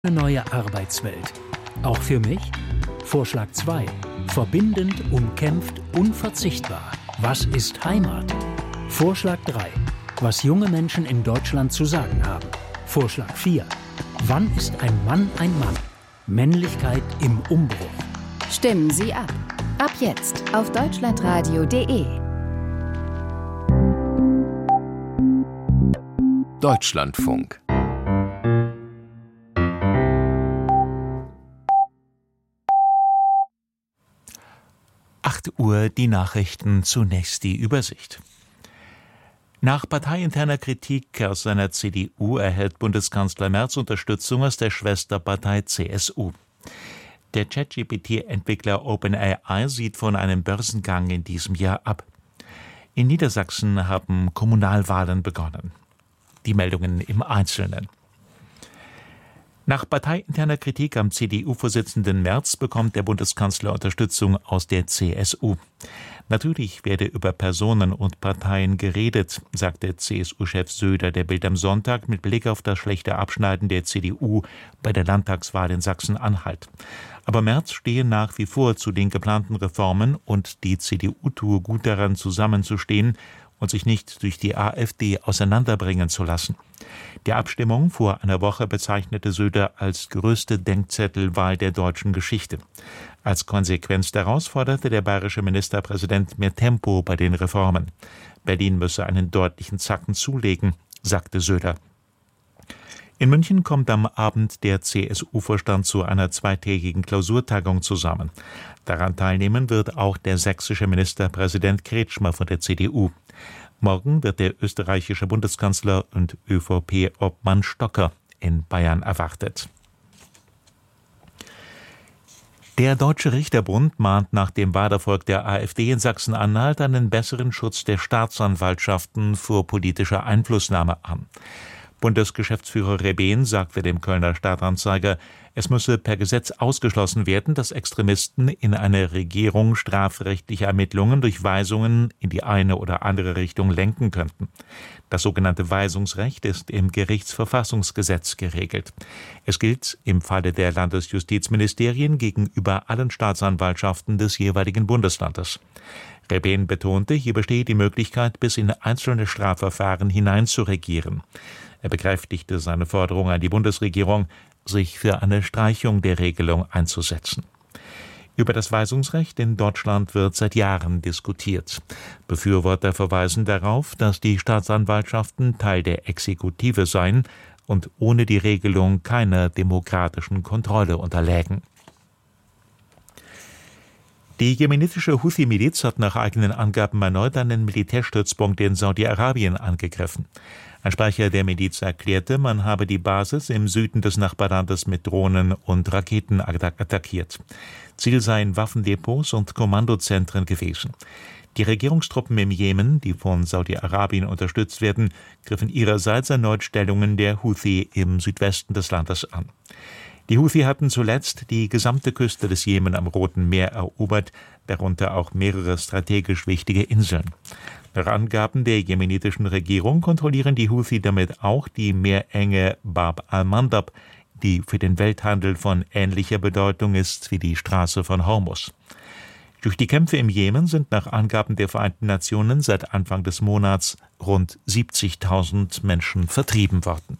Eine neue Arbeitswelt. Auch für mich? Vorschlag 2. Verbindend, umkämpft, unverzichtbar. Was ist Heimat? Vorschlag 3. Was junge Menschen in Deutschland zu sagen haben. Vorschlag 4. Wann ist ein Mann ein Mann? Männlichkeit im Umbruch. Stimmen Sie ab. Ab jetzt auf deutschlandradio.de. Deutschlandfunk. Uhr die Nachrichten, zunächst die Übersicht. Nach parteiinterner Kritik aus seiner CDU erhält Bundeskanzler Merz Unterstützung aus der Schwesterpartei CSU. Der ChatGPT-Entwickler OpenAI sieht von einem Börsengang in diesem Jahr ab. In Niedersachsen haben Kommunalwahlen begonnen. Die Meldungen im Einzelnen. Nach parteiinterner Kritik am CDU-Vorsitzenden Merz bekommt der Bundeskanzler Unterstützung aus der CSU. Natürlich werde über Personen und Parteien geredet, sagte CSU-Chef Söder der Bild am Sonntag mit Blick auf das schlechte Abschneiden der CDU bei der Landtagswahl in Sachsen-Anhalt. Aber Merz stehe nach wie vor zu den geplanten Reformen und die CDU tue gut daran, zusammenzustehen und sich nicht durch die AfD auseinanderbringen zu lassen. Die Abstimmung vor einer Woche bezeichnete Söder als größte Denkzettelwahl der deutschen Geschichte. Als Konsequenz daraus forderte der bayerische Ministerpräsident mehr Tempo bei den Reformen. Berlin müsse einen deutlichen Zacken zulegen, sagte Söder. In München kommt am Abend der CSU-Vorstand zu einer zweitägigen Klausurtagung zusammen. Daran teilnehmen wird auch der sächsische Ministerpräsident Kretschmer von der CDU. Morgen wird der österreichische Bundeskanzler und ÖVP-Obmann Stocker in Bayern erwartet. Der Deutsche Richterbund mahnt nach dem Wahlerfolg der AfD in Sachsen-Anhalt einen besseren Schutz der Staatsanwaltschaften vor politischer Einflussnahme an. Bundesgeschäftsführer Rebehn sagte dem Kölner Stadtanzeiger, es müsse per Gesetz ausgeschlossen werden, dass Extremisten in eine Regierung strafrechtliche Ermittlungen durch Weisungen in die eine oder andere Richtung lenken könnten. Das sogenannte Weisungsrecht ist im Gerichtsverfassungsgesetz geregelt. Es gilt im Falle der Landesjustizministerien gegenüber allen Staatsanwaltschaften des jeweiligen Bundeslandes. Rebehn betonte, hier bestehe die Möglichkeit, bis in einzelne Strafverfahren hinein zu regieren. Er bekräftigte seine Forderung an die Bundesregierung, sich für eine Streichung der Regelung einzusetzen. Über das Weisungsrecht in Deutschland wird seit Jahren diskutiert. Befürworter verweisen darauf, dass die Staatsanwaltschaften Teil der Exekutive seien und ohne die Regelung keiner demokratischen Kontrolle unterlägen. Die jemenitische Houthi-Miliz hat nach eigenen Angaben erneut einen Militärstützpunkt in Saudi-Arabien angegriffen. Ein Sprecher der Miliz erklärte, man habe die Basis im Süden des Nachbarlandes mit Drohnen und Raketen attackiert. Ziel seien Waffendepots und Kommandozentren gewesen. Die Regierungstruppen im Jemen, die von Saudi-Arabien unterstützt werden, griffen ihrerseits erneut Stellungen der Houthi im Südwesten des Landes an. Die Houthi hatten zuletzt die gesamte Küste des Jemen am Roten Meer erobert, darunter auch mehrere strategisch wichtige Inseln. Nach Angaben der jemenitischen Regierung kontrollieren die Houthi damit auch die Meerenge Bab al-Mandab, die für den Welthandel von ähnlicher Bedeutung ist wie die Straße von Hormuz. Durch die Kämpfe im Jemen sind nach Angaben der Vereinten Nationen seit Anfang des Monats rund 70.000 Menschen vertrieben worden.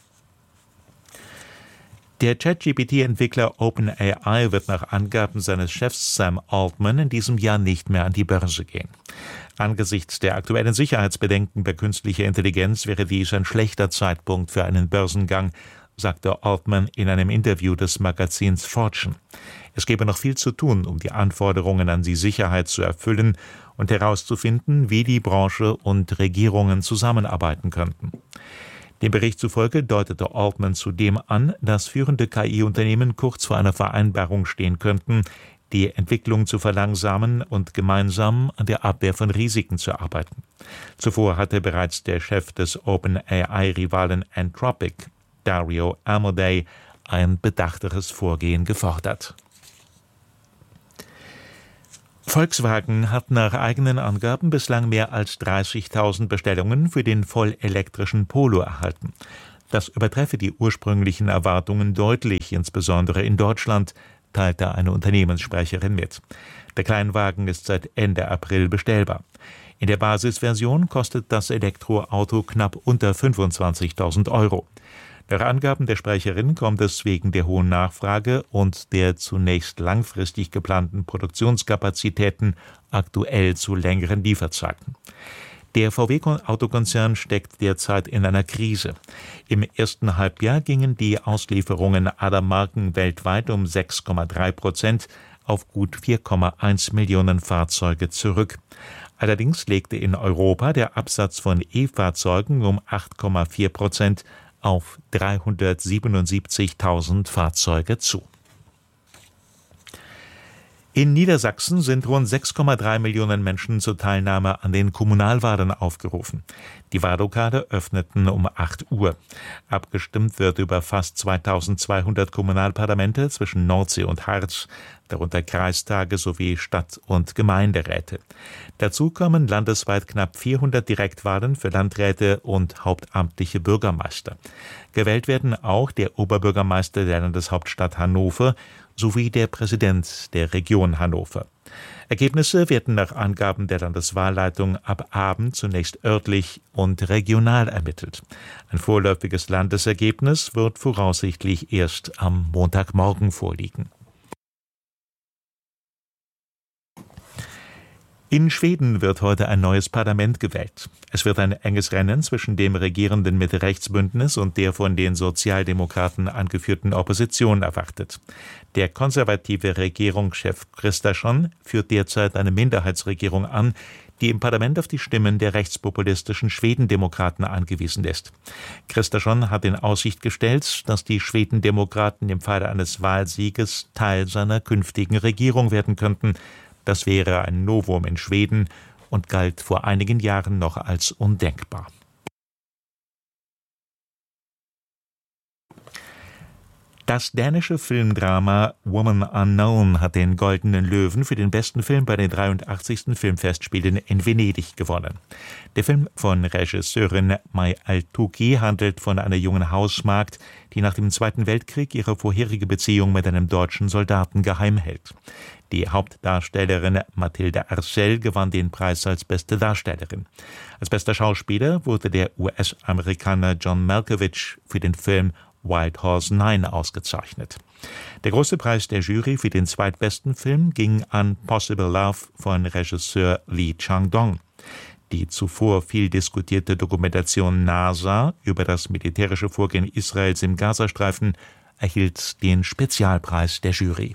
Der ChatGPT-Entwickler OpenAI wird nach Angaben seines Chefs Sam Altman in diesem Jahr nicht mehr an die Börse gehen. Angesichts der aktuellen Sicherheitsbedenken bei künstlicher Intelligenz wäre dies ein schlechter Zeitpunkt für einen Börsengang, sagte Altman in einem Interview des Magazins Fortune. Es gäbe noch viel zu tun, um die Anforderungen an die Sicherheit zu erfüllen und herauszufinden, wie die Branche und Regierungen zusammenarbeiten könnten. Dem Bericht zufolge deutete Altman zudem an, dass führende KI-Unternehmen kurz vor einer Vereinbarung stehen könnten, die Entwicklung zu verlangsamen und gemeinsam an der Abwehr von Risiken zu arbeiten. Zuvor hatte bereits der Chef des OpenAI-Rivalen Anthropic, Dario Amodei, ein bedachteres Vorgehen gefordert. Volkswagen hat nach eigenen Angaben bislang mehr als 30.000 Bestellungen für den vollelektrischen Polo erhalten. Das übertreffe die ursprünglichen Erwartungen deutlich, insbesondere in Deutschland, teilte eine Unternehmenssprecherin mit. Der Kleinwagen ist seit Ende April bestellbar. In der Basisversion kostet das Elektroauto knapp unter 25.000 €. Nach Angaben der Sprecherin kommt es wegen der hohen Nachfrage und der zunächst langfristig geplanten Produktionskapazitäten aktuell zu längeren Lieferzeiten. Der VW-Autokonzern steckt derzeit in einer Krise. Im ersten Halbjahr gingen die Auslieferungen aller Marken weltweit um 6,3% auf gut 4,1 Millionen Fahrzeuge zurück. Allerdings legte in Europa der Absatz von E-Fahrzeugen um 8,4% auf 377.000 Fahrzeuge zu. In Niedersachsen sind rund 6,3 Millionen Menschen zur Teilnahme an den Kommunalwahlen aufgerufen. Die Wahllokale öffneten um 8 Uhr. Abgestimmt wird über fast 2200 Kommunalparlamente zwischen Nordsee und Harz, darunter Kreistage sowie Stadt- und Gemeinderäte. Dazu kommen landesweit knapp 400 Direktwahlen für Landräte und hauptamtliche Bürgermeister. Gewählt werden auch der Oberbürgermeister der Landeshauptstadt Hannover sowie der Präsident der Region Hannover. Ergebnisse werden nach Angaben der Landeswahlleitung ab Abend zunächst örtlich und regional ermittelt. Ein vorläufiges Landesergebnis wird voraussichtlich erst am Montagmorgen vorliegen. In Schweden wird heute ein neues Parlament gewählt. Es wird ein enges Rennen zwischen dem regierenden Mitte-Rechts-Bündnis und der von den Sozialdemokraten angeführten Opposition erwartet. Der konservative Regierungschef Kristersson führt derzeit eine Minderheitsregierung an, die im Parlament auf die Stimmen der rechtspopulistischen Schwedendemokraten angewiesen ist. Kristersson hat in Aussicht gestellt, dass die Schwedendemokraten im Falle eines Wahlsieges Teil seiner künftigen Regierung werden könnten. Das wäre ein Novum in Schweden und galt vor einigen Jahren noch als undenkbar. Das dänische Filmdrama Woman Unknown hat den Goldenen Löwen für den besten Film bei den 83. Filmfestspielen in Venedig gewonnen. Der Film von Regisseurin Mai Altuki handelt von einer jungen Hausmagd, die nach dem Zweiten Weltkrieg ihre vorherige Beziehung mit einem deutschen Soldaten geheim hält. Die Hauptdarstellerin Mathilde Arcel gewann den Preis als beste Darstellerin. Als bester Schauspieler wurde der US-Amerikaner John Malkovich für den Film Wild Horse 9 ausgezeichnet. Der große Preis der Jury für den zweitbesten Film ging an Possible Love von Regisseur Lee Chang-dong. Die zuvor viel diskutierte Dokumentation NASA über das militärische Vorgehen Israels im Gazastreifen erhielt den Spezialpreis der Jury.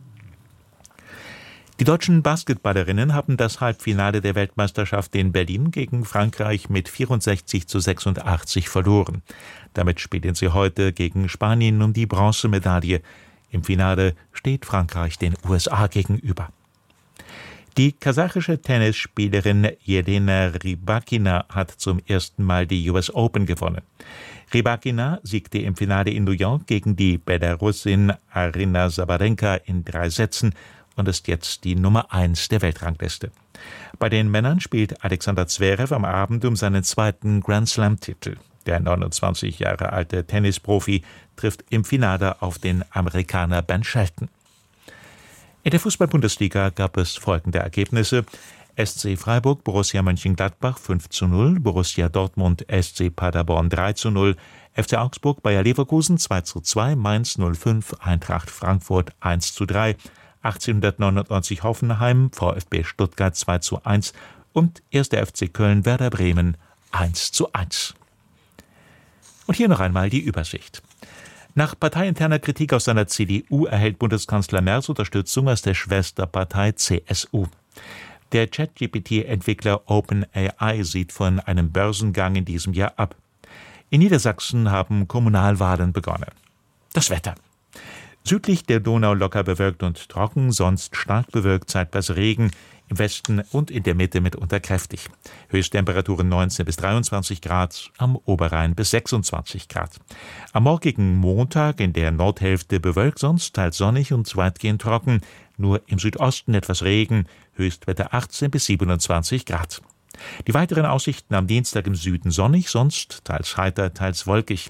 Die deutschen Basketballerinnen haben das Halbfinale der Weltmeisterschaft in Berlin gegen Frankreich mit 64:86 verloren. Damit spielen sie heute gegen Spanien um die Bronzemedaille. Im Finale steht Frankreich den USA gegenüber. Die kasachische Tennisspielerin Jelena Rybakina hat zum ersten Mal die US Open gewonnen. Rybakina siegte im Finale in New York gegen die Belarusin Aryna Sabalenka in 3 Sätzen und ist jetzt die Nummer 1 der Weltrangliste. Bei den Männern spielt Alexander Zverev am Abend um seinen zweiten Grand-Slam-Titel. Der 29 Jahre alte Tennisprofi trifft im Finale auf den Amerikaner Ben Shelton. In der Fußball-Bundesliga gab es folgende Ergebnisse: SC Freiburg, Borussia Mönchengladbach 5:0, Borussia Dortmund, SC Paderborn 3:0, FC Augsburg, Bayer Leverkusen 2:2, Mainz 05, Eintracht Frankfurt 1:3, 1899 Hoffenheim, VfB Stuttgart 2:1 und 1. FC Köln, Werder Bremen 1:1. Und hier noch einmal die Übersicht. Nach parteiinterner Kritik aus seiner CDU erhält Bundeskanzler Merz Unterstützung aus der Schwesterpartei CSU. Der ChatGPT-Entwickler OpenAI sieht von einem Börsengang in diesem Jahr ab. In Niedersachsen haben Kommunalwahlen begonnen. Das Wetter. Südlich der Donau locker bewölkt und trocken, sonst stark bewölkt, zeitweise Regen, im Westen und in der Mitte mitunter kräftig. Höchsttemperaturen 19 bis 23 Grad, am Oberrhein bis 26 Grad. Am morgigen Montag in der Nordhälfte bewölkt, sonst teils sonnig und weitgehend trocken, nur im Südosten etwas Regen, Höchstwetter 18 bis 27 Grad. Die weiteren Aussichten am Dienstag im Süden sonnig, sonst teils heiter, teils wolkig.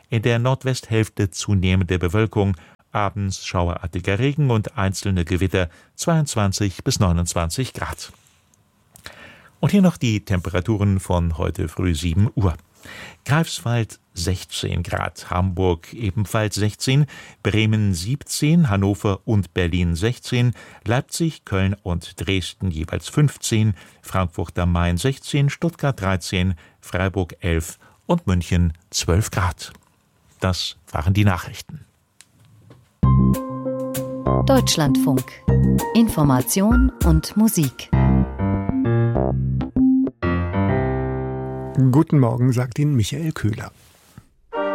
In der Nordwesthälfte zunehmende Bewölkung, abends schauerartiger Regen und einzelne Gewitter, 22 bis 29 Grad. Und hier noch die Temperaturen von heute früh 7 Uhr. Greifswald 16 Grad, Hamburg ebenfalls 16, Bremen 17, Hannover und Berlin 16, Leipzig, Köln und Dresden jeweils 15, Frankfurt am Main 16, Stuttgart 13, Freiburg 11 und München 12 Grad. Das waren die Nachrichten. Deutschlandfunk. Information und Musik. Guten Morgen, sagt Ihnen Michael Köhler.